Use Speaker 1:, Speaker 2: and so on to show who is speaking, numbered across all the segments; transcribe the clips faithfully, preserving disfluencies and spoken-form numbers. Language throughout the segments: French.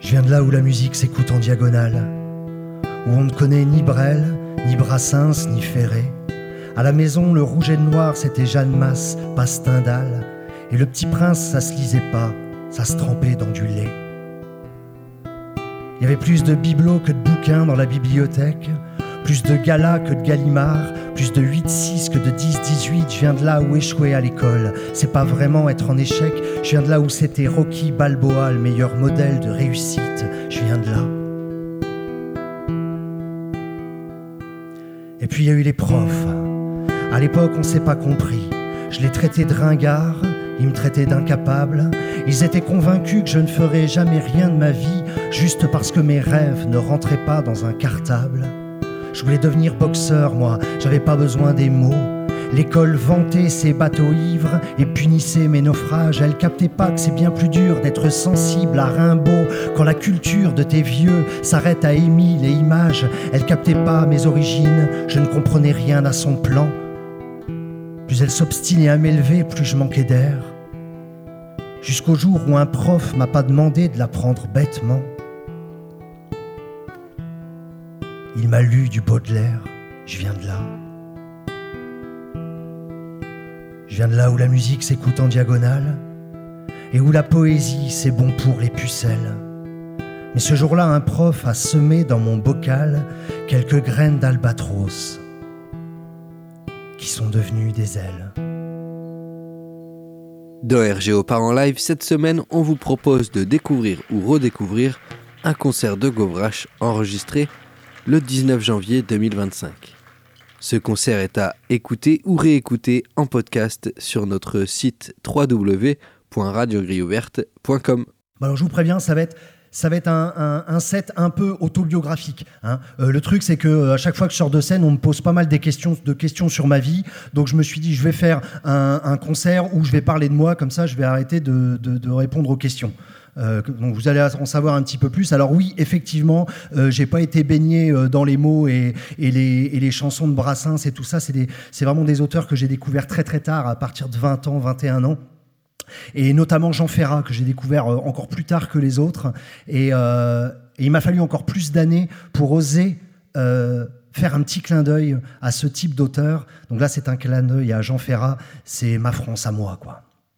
Speaker 1: Je viens de là où la musique s'écoute en diagonale, où on ne connaît ni Brel, ni Brassens, ni Ferré. À la maison, le rouge et le noir, c'était Jeanne Masse, pas Stendhal. Et le Petit Prince, ça se lisait pas, ça se trempait dans du lait. Il y avait plus de bibelots que de bouquins dans la bibliothèque, plus de galas que de Gallimard, plus de huit six que de dix dix-huit. Je viens de là où échouer à l'école, c'est pas vraiment être en échec. Je viens de là où c'était Rocky Balboa, le meilleur modèle de réussite. Je viens de là. Et puis il y a eu les profs. À l'époque, on s'est pas compris. Je les traitais de ringards, ils me traitaient d'incapable. Ils étaient convaincus que je ne ferais jamais rien de ma vie, juste parce que mes rêves ne rentraient pas dans un cartable. Je voulais devenir boxeur, moi, j'avais pas besoin des mots. L'école vantait ses bateaux ivres et punissait mes naufrages. Elle captait pas que c'est bien plus dur d'être sensible à Rimbaud quand la culture de tes vieux s'arrête à Émile et Images. Elle captait pas mes origines, je ne comprenais rien à son plan. Plus elle s'obstinait à m'élever, plus je manquais d'air. Jusqu'au jour où un prof m'a pas demandé de l'apprendre bêtement. Il m'a lu du Baudelaire, je viens de là. Je viens de là où la musique s'écoute en diagonale et où la poésie c'est bon pour les pucelles. Mais ce jour-là, un prof a semé dans mon bocal quelques graines d'albatros qui sont devenues des ailes.
Speaker 2: Dans R G O Parents Live, cette semaine, on vous propose de découvrir ou redécouvrir un concert de Govrache enregistré le dix-neuf janvier deux mille vingt-cinq. Ce concert est à écouter ou réécouter en podcast sur notre site w w w point radio grille ouverte point com.
Speaker 1: Alors je vous préviens, ça va être, ça va être un, un, un set un peu autobiographique. Hein. Euh, le truc, c'est qu'à chaque fois que je sors de scène, on me pose pas mal des questions, de questions sur ma vie. Donc je me suis dit, je vais faire un, un concert où je vais parler de moi, comme ça je vais arrêter de, de, de répondre aux questions. Euh, donc vous allez en savoir un petit peu plus. Alors oui, effectivement, euh, j'ai pas été baigné euh, dans les mots et, et, les, et les chansons de Brassens et tout ça. C'est, des, c'est vraiment des auteurs que j'ai découverts très très tard, à partir de vingt ans, vingt et un ans. Et notamment Jean Ferrat, que j'ai découvert euh, encore plus tard que les autres. Et, euh, et il m'a fallu encore plus d'années pour oser euh, faire un petit clin d'œil à ce type d'auteur. Donc là, c'est un clin d'œil à Jean Ferrat. C'est ma France à moi, quoi.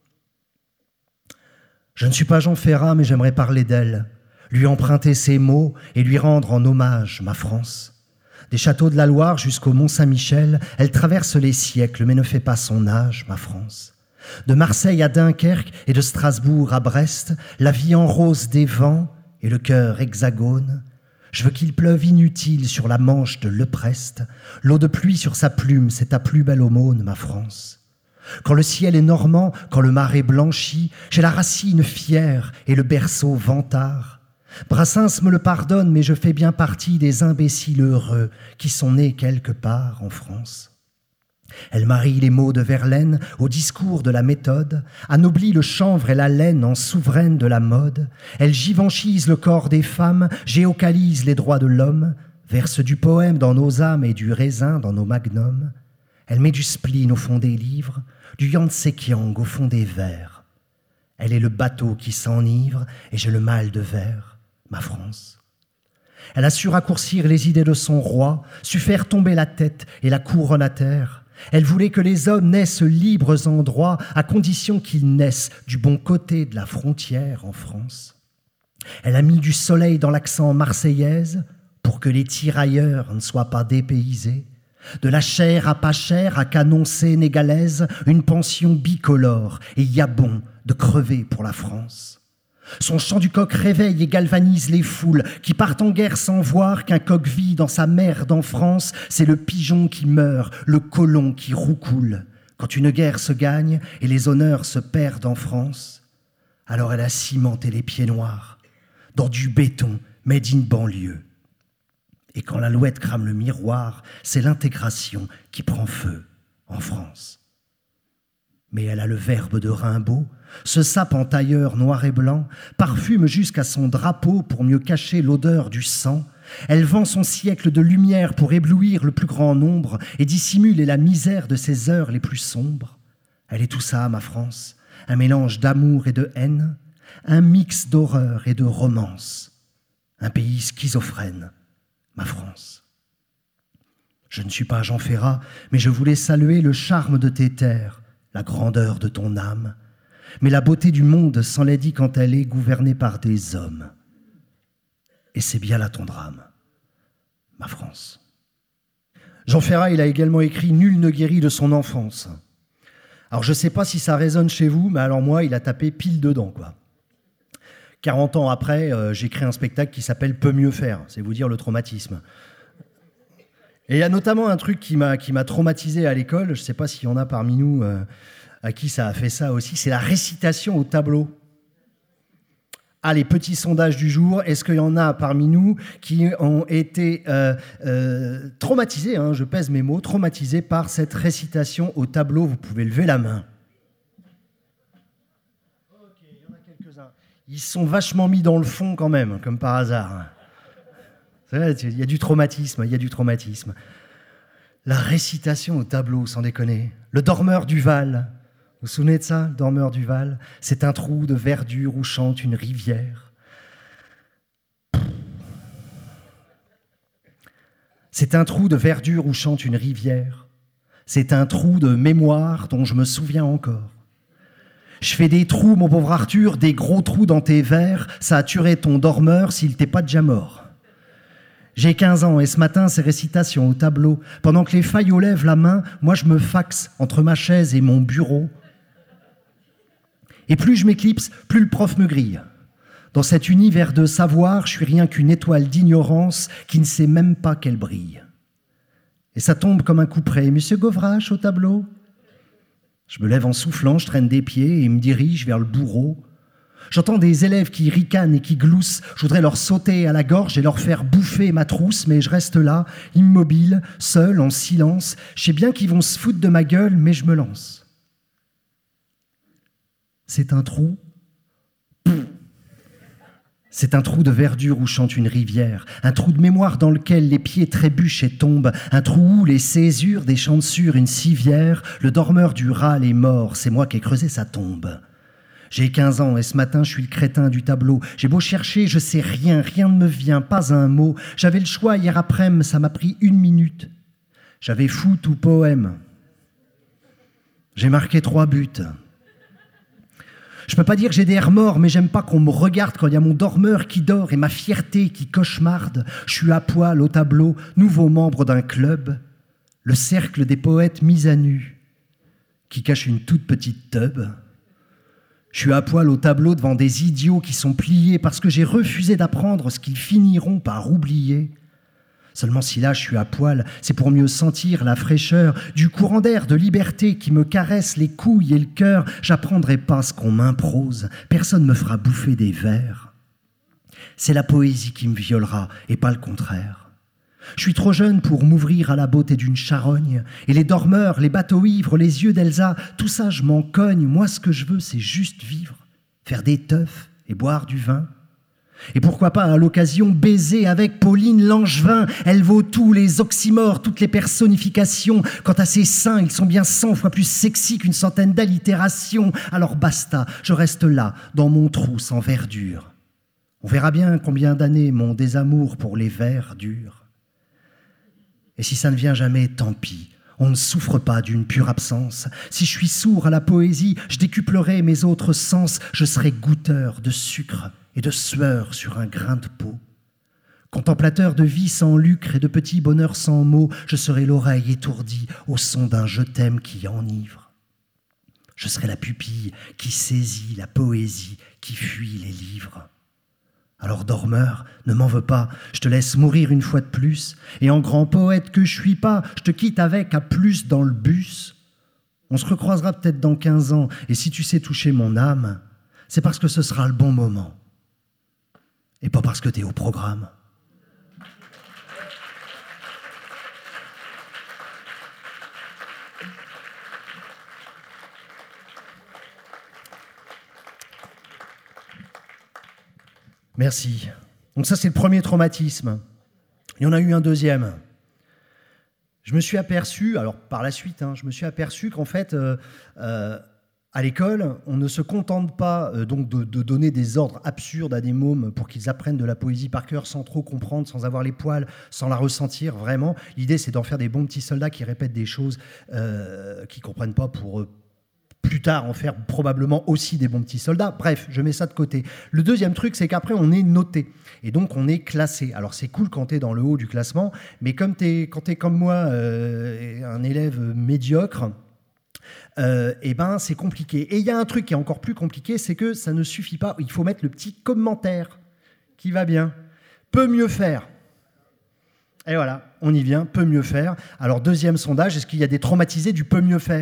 Speaker 1: Je ne suis pas Jean Ferrat, mais j'aimerais parler d'elle, lui emprunter ses mots et lui rendre en hommage ma France. Des châteaux de la Loire jusqu'au Mont-Saint-Michel, elle traverse les siècles, mais ne fait pas son âge, ma France. De Marseille à Dunkerque et de Strasbourg à Brest, la vie en rose des vents et le cœur hexagone. Je veux qu'il pleuve inutile sur la Manche de Leprest, l'eau de pluie sur sa plume, c'est ta plus belle aumône, ma France. Quand le ciel est normand, quand le marais blanchit, j'ai la racine fière et le berceau vantard. Brassens me le pardonne, mais je fais bien partie des imbéciles heureux qui sont nés quelque part en France. Elle marie les mots de Verlaine au discours de la méthode, anoblit le chanvre et la laine en souveraine de la mode. Elle givenchyse le corps des femmes, géocalise les droits de l'homme, verse du poème dans nos âmes et du raisin dans nos magnums. Elle met du spleen au fond des livres, du Yangtze-Kiang au fond des vers. Elle est le bateau qui s'enivre et j'ai le mal de verre, ma France. Elle a su raccourcir les idées de son roi, su faire tomber la tête et la couronne à terre. Elle voulait que les hommes naissent libres en droit, à condition qu'ils naissent du bon côté de la frontière en France. Elle a mis du soleil dans l'accent marseillaise pour que les tirailleurs ne soient pas dépaysés. De la chair à pas cher à canon sénégalaise, une pension bicolore, et y a bon de crever pour la France. Son chant du coq réveille et galvanise les foules qui partent en guerre sans voir qu'un coq vit dans sa merde en France. C'est le pigeon qui meurt, le colon qui roucoule. Quand une guerre se gagne et les honneurs se perdent en France, alors elle a cimenté les pieds noirs dans du béton made in banlieue. Et quand l'alouette crame le miroir, c'est l'intégration qui prend feu en France. Mais elle a le verbe de Rimbaud, se sape en tailleur noir et blanc, parfume jusqu'à son drapeau pour mieux cacher l'odeur du sang. Elle vend son siècle de lumière pour éblouir le plus grand nombre et dissimuler la misère de ses heures les plus sombres. Elle est tout ça, ma France, un mélange d'amour et de haine. un mix d'horreur et de romance, un pays schizophrène, ma France. Je ne suis pas Jean Ferrat, mais je voulais saluer le charme de tes terres, la grandeur de ton âme, mais la beauté du monde s'enlaidit quand elle est gouvernée par des hommes. Et c'est bien là ton drame, ma France. Jean Ferrat, il a également écrit « Nul ne guérit de son enfance ». Alors je ne sais pas si ça résonne chez vous, mais alors moi, il a tapé pile dedans, quoi. quarante ans après, euh, j'ai créé un spectacle qui s'appelle « Peut mieux faire », c'est vous dire le traumatisme. Et il y a notamment un truc qui m'a qui m'a traumatisé à l'école, je ne sais pas s'il y en a parmi nous euh, à qui ça a fait ça aussi, c'est la récitation au tableau. Ah, les petits sondages du jour, est-ce qu'il y en a parmi nous qui ont été euh, euh, traumatisés, hein, je pèse mes mots, traumatisés par cette récitation au tableau? Vous pouvez lever la main. Ok, il y en a quelques-uns. Ils sont vachement mis dans le fond quand même, comme par hasard. Il y a du traumatisme, il y a du traumatisme. La récitation au tableau, sans déconner. Le dormeur du Val. Vous vous souvenez de ça, le dormeur du Val? C'est un trou de verdure où chante une rivière. C'est un trou de verdure où chante une rivière. C'est un trou de mémoire dont je me souviens encore. Je fais des trous, mon pauvre Arthur, des gros trous dans tes vers. Ça a tué ton dormeur s'il t'est pas déjà mort. J'ai quinze ans et ce matin, c'est récitation au tableau. Pendant que les faillots lèvent la main, moi je me faxe entre ma chaise et mon bureau. Et plus je m'éclipse, plus le prof me grille. Dans cet univers de savoir, je suis rien qu'une étoile d'ignorance qui ne sait même pas qu'elle brille. Et ça tombe comme un couperet. Monsieur Govrache au tableau? Je me lève en soufflant, je traîne des pieds et me dirige vers le bourreau. J'entends des élèves qui ricanent et qui gloussent. Je voudrais leur sauter à la gorge et leur faire bouffer ma trousse, mais je reste là, immobile, seul, en silence. Je sais bien qu'ils vont se foutre de ma gueule, mais je me lance. C'est un trou. C'est un trou de verdure où chante une rivière, un trou de mémoire dans lequel les pieds trébuchent et tombent, un trou où les césures déchantent sur une civière. Le dormeur du râle est mort, c'est moi qui ai creusé sa tombe. J'ai quinze ans et ce matin, je suis le crétin du tableau. J'ai beau chercher, je sais rien, rien ne me vient, pas un mot. J'avais le choix hier après-midi, ça m'a pris une minute. J'avais foot ou poème. J'ai marqué trois buts. Je peux pas dire que j'ai des remords, mais j'aime pas qu'on me regarde quand il y a mon dormeur qui dort et ma fierté qui cauchemarde. Je suis à poil au tableau, nouveau membre d'un club, le cercle des poètes mis à nu, qui cache une toute petite teub. Je suis à poil au tableau devant des idiots qui sont pliés parce que j'ai refusé d'apprendre ce qu'ils finiront par oublier. Seulement si là je suis à poil, c'est pour mieux sentir la fraîcheur du courant d'air de liberté qui me caresse les couilles et le cœur. J'apprendrai pas ce qu'on m'improse, personne me fera bouffer des vers. C'est la poésie qui me violera et pas le contraire. Je suis trop jeune pour m'ouvrir à la beauté d'une charogne. Et les dormeurs, les bateaux ivres, les yeux d'Elsa, tout ça je m'en cogne. Moi ce que je veux c'est juste vivre, faire des teufs et boire du vin. Et pourquoi pas à l'occasion baiser avec Pauline Langevin. Elle vaut tous les oxymores, toutes les personnifications. Quant à ses seins, ils sont bien cent fois plus sexy qu'une centaine d'allitérations. Alors basta, je reste là, dans mon trou sans verdure. On verra bien combien d'années mon désamour pour les vers dure. Et si ça ne vient jamais, tant pis. On ne souffre pas d'une pure absence. Si je suis sourd à la poésie, je décuplerai mes autres sens. Je serai goûteur de sucre et de sueur sur un grain de peau. Contemplateur de vie sans lucre et de petits bonheurs sans mots, je serai l'oreille étourdie au son d'un je t'aime qui enivre. Je serai la pupille qui saisit la poésie, qui fuit les livres. Alors dormeur, ne m'en veux pas, je te laisse mourir une fois de plus, et en grand poète que je suis pas, je te quitte avec à plus dans le bus. On se recroisera peut-être dans quinze ans, et si tu sais toucher mon âme, c'est parce que ce sera le bon moment, et pas parce que t'es au programme. Merci. Donc ça, c'est le premier traumatisme. Il y en a eu un deuxième. Je me suis aperçu, alors par la suite, hein, je me suis aperçu qu'en fait, euh, euh, À l'école, on ne se contente pas euh, donc de, de donner des ordres absurdes à des mômes pour qu'ils apprennent de la poésie par cœur sans trop comprendre, sans avoir les poils, sans la ressentir vraiment. L'idée, c'est d'en faire des bons petits soldats qui répètent des choses euh, qu'ils ne comprennent pas pour euh, plus tard en faire probablement aussi des bons petits soldats. Bref, je mets ça de côté. Le deuxième truc, c'est qu'après, on est noté. Et donc, on est classé. Alors, c'est cool quand tu es dans le haut du classement, mais comme t'es, quand tu es comme moi, euh, un élève médiocre, Euh, eh ben, c'est compliqué. Et il y a un truc qui est encore plus compliqué, c'est que ça ne suffit pas. Il faut mettre le petit commentaire qui va bien. Peut mieux faire. Et voilà, on y vient, peut mieux faire. Alors, deuxième sondage, est-ce qu'il y a des traumatisés du peut mieux faire ?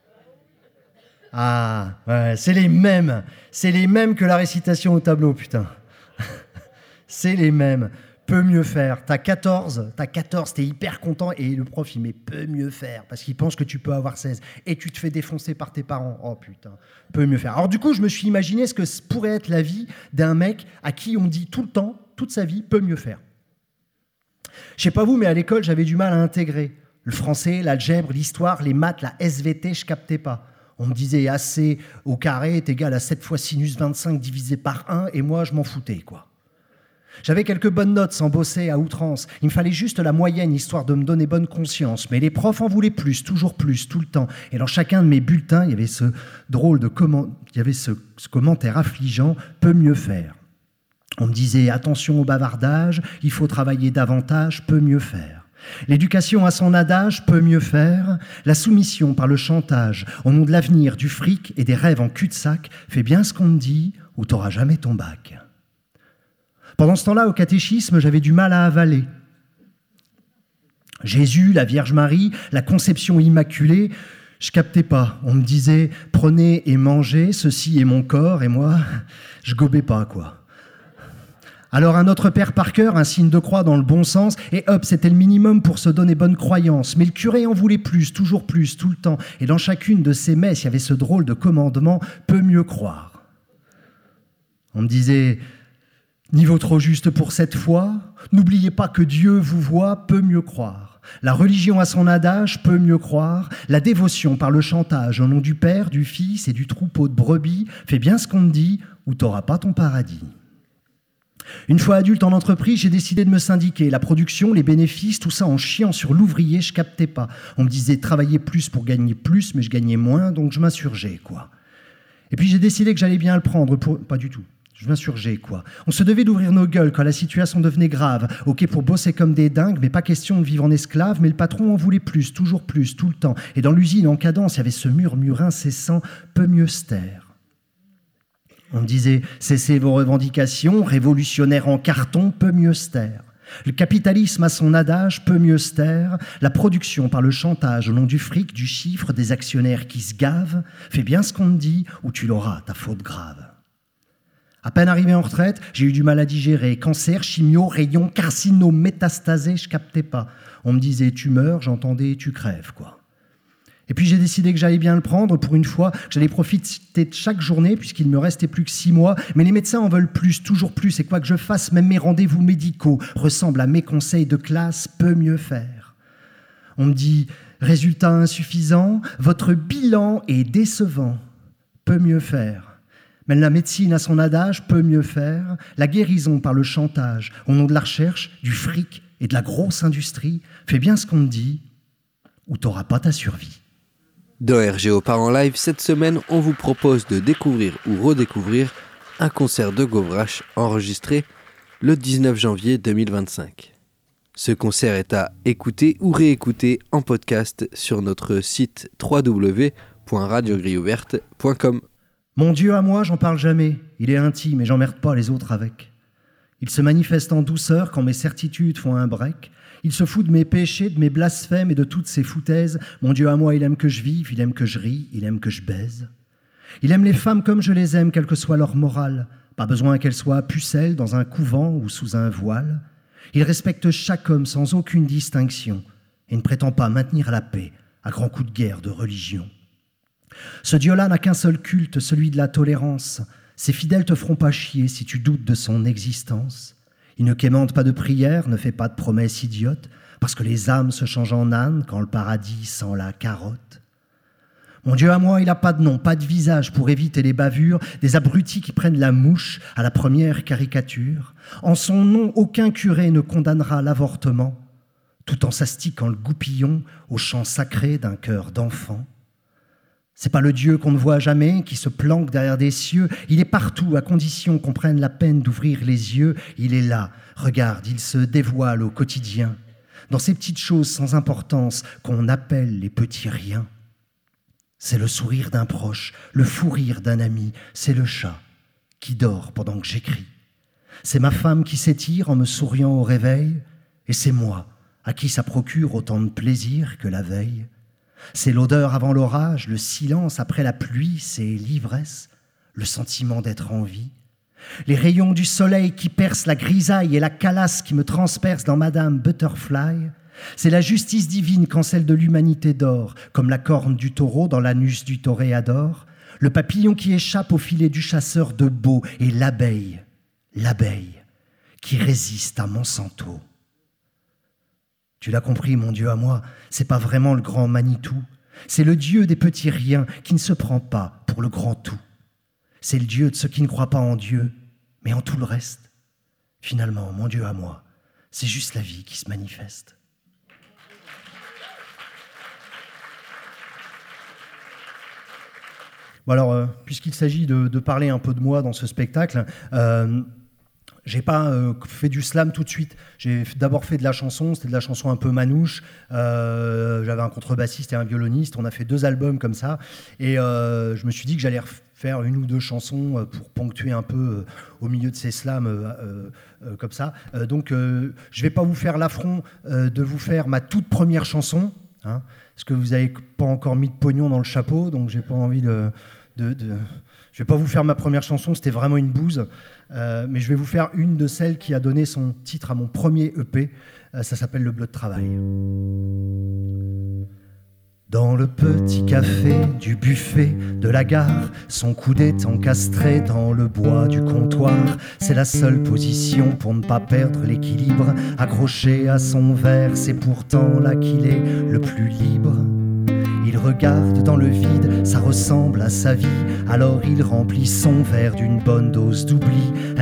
Speaker 1: Ah, ouais, c'est les mêmes. C'est les mêmes que la récitation au tableau, putain. C'est les mêmes. Peut mieux faire. T'as quatorze, t'as quatorze, t'es hyper content et le prof il met peut mieux faire parce qu'il pense que tu peux avoir seize et tu te fais défoncer par tes parents. Oh putain, peut mieux faire. Alors du coup, je me suis imaginé ce que pourrait être la vie d'un mec à qui on dit tout le temps, toute sa vie, peut mieux faire. Je sais pas vous, mais à l'école, j'avais du mal à intégrer. Le français, l'algèbre, l'histoire, les maths, la S V T, je captais pas. On me disait A C au carré est égal à sept fois sinus vingt-cinq divisé par un et moi, je m'en foutais, quoi. J'avais quelques bonnes notes sans bosser à outrance. Il me fallait juste la moyenne, histoire de me donner bonne conscience. Mais les profs en voulaient plus, toujours plus, tout le temps. Et dans chacun de mes bulletins, il y avait ce drôle de comment... il y avait ce, ce commentaire affligeant, peut mieux faire. On me disait, attention au bavardage, il faut travailler davantage, peut mieux faire. L'éducation à son adage, peut mieux faire. La soumission par le chantage, au nom de l'avenir, du fric et des rêves en cul-de-sac, fais bien ce qu'on te dit ou t'auras jamais ton bac. Pendant ce temps-là, au catéchisme, j'avais du mal à avaler. Jésus, la Vierge Marie, la conception immaculée, je captais pas. On me disait, prenez et mangez, ceci est mon corps, et moi, je gobais pas, quoi. Alors un autre Père par cœur, un signe de croix dans le bon sens, et hop, c'était le minimum pour se donner bonne croyance. Mais le curé en voulait plus, toujours plus, tout le temps. Et dans chacune de ces messes, il y avait ce drôle de commandement, peut mieux croire. On me disait... Niveau trop juste pour cette fois, n'oubliez pas que Dieu vous voit, peut mieux croire. La religion à son adage, peut mieux croire. La dévotion par le chantage au nom du Père, du Fils et du troupeau de brebis, fais bien ce qu'on te dit ou t'auras pas ton paradis. Une fois adulte en entreprise, j'ai décidé de me syndiquer. La production, les bénéfices, tout ça en chiant sur l'ouvrier, je captais pas. On me disait travailler plus pour gagner plus, mais je gagnais moins, donc je m'insurgeais, quoi. Et puis j'ai décidé que j'allais bien le prendre pour... Pas du tout. Je m'insurgeais, quoi. On se devait d'ouvrir nos gueules quand la situation devenait grave. Ok, pour bosser comme des dingues, mais pas question de vivre en esclave, mais le patron en voulait plus, toujours plus, tout le temps. Et dans l'usine, en cadence, il y avait ce murmure incessant, peut mieux se taire. On me disait, cessez vos revendications, révolutionnaires en carton, peut mieux se taire. Le capitalisme a son adage, peut mieux se taire. La production par le chantage au nom du fric, du chiffre, des actionnaires qui se gavent. Fais bien ce qu'on te dit ou tu l'auras, ta faute grave. À peine arrivé en retraite, j'ai eu du mal à digérer. Cancer, chimio, rayons, carcinome, métastasé, je captais pas. On me disait tu meurs, j'entendais tu crèves, quoi. Et puis j'ai décidé que j'allais bien le prendre pour une fois, que j'allais profiter de chaque journée puisqu'il me restait plus que six mois. Mais les médecins en veulent plus, toujours plus. Et quoi que je fasse, même mes rendez-vous médicaux ressemblent à mes conseils de classe, peut mieux faire. On me dit résultat insuffisant, votre bilan est décevant, peut mieux faire. Mais la médecine à son adage, peut mieux faire. La guérison par le chantage, au nom de la recherche, du fric et de la grosse industrie, fais bien ce qu'on te dit, ou t'auras pas ta survie.
Speaker 2: Dans R G O Part en live, cette semaine, on vous propose de découvrir ou redécouvrir un concert de Govrache enregistré le dix-neuf janvier deux mille vingt-cinq. Ce concert est à écouter ou réécouter en podcast sur notre site w w w point radio grille ouverte point com.
Speaker 1: Mon Dieu à moi, j'en parle jamais. Il est intime et j'emmerde pas les autres avec. Il se manifeste en douceur quand mes certitudes font un break. Il se fout de mes péchés, de mes blasphèmes et de toutes ces foutaises. Mon Dieu à moi, il aime que je vive, il aime que je rie, il aime que je baise. Il aime les femmes comme je les aime, quelle que soit leur morale. Pas besoin qu'elles soient pucelles dans un couvent ou sous un voile. Il respecte chaque homme sans aucune distinction et ne prétend pas maintenir la paix à grands coups de guerre de religion. Ce Dieu-là n'a qu'un seul culte, celui de la tolérance. Ses fidèles te feront pas chier si tu doutes de son existence. Il ne quémande pas de prière, ne fait pas de promesses idiotes, parce que les âmes se changent en ânes quand le paradis sent la carotte. Mon Dieu à moi, il n'a pas de nom, pas de visage pour éviter les bavures des abrutis qui prennent la mouche à la première caricature. En son nom, aucun curé ne condamnera l'avortement, tout en s'astiquant le goupillon au chant sacré d'un cœur d'enfant. C'est pas le Dieu qu'on ne voit jamais, qui se planque derrière des cieux. Il est partout, à condition qu'on prenne la peine d'ouvrir les yeux. Il est là, regarde, il se dévoile au quotidien, dans ces petites choses sans importance qu'on appelle les petits riens. C'est le sourire d'un proche, le fou rire d'un ami, c'est le chat qui dort pendant que j'écris. C'est ma femme qui s'étire en me souriant au réveil, et c'est moi à qui ça procure autant de plaisir que la veille. C'est l'odeur avant l'orage, le silence après la pluie, c'est l'ivresse, le sentiment d'être en vie. Les rayons du soleil qui percent la grisaille et la calasse qui me transperce dans Madame Butterfly. C'est la justice divine quand celle de l'humanité dort, comme la corne du taureau dans l'anus du toréador, le papillon qui échappe au filet du chasseur de beaux, et l'abeille, l'abeille qui résiste à Monsanto. Tu l'as compris, mon Dieu à moi, c'est pas vraiment le grand Manitou, c'est le Dieu des petits riens qui ne se prend pas pour le grand tout. C'est le Dieu de ceux qui ne croient pas en Dieu, mais en tout le reste. Finalement, mon Dieu à moi, c'est juste la vie qui se manifeste. Bon alors, euh, puisqu'il s'agit de, de parler un peu de moi dans ce spectacle, euh, j'ai pas euh, fait du slam tout de suite. J'ai d'abord fait de la chanson, c'était de la chanson un peu manouche. Euh, j'avais un contrebassiste et un violoniste. On a fait deux albums comme ça. Et euh, je me suis dit que j'allais faire une ou deux chansons pour ponctuer un peu euh, au milieu de ces slams euh, euh, comme ça. Euh, donc, euh, je vais pas vous faire l'affront euh, de vous faire ma toute première chanson, hein, parce que vous n'avez pas encore mis de pognon dans le chapeau, donc j'ai pas envie de... de, de... Je vais pas vous faire ma première chanson, c'était vraiment une bouse. Euh, mais je vais vous faire une de celles qui a donné son titre à mon premier E P. Euh, ça s'appelle Le Bleu de Travail. Dans le petit café du buffet de la gare, son coude est encastré dans le bois du comptoir. C'est la seule position pour ne pas perdre l'équilibre. Accroché à son verre, c'est pourtant là qu'il est le plus libre. Il regarde dans le vide, ça ressemble à sa vie. Alors il remplit son verre d'une bonne dose d'oubli.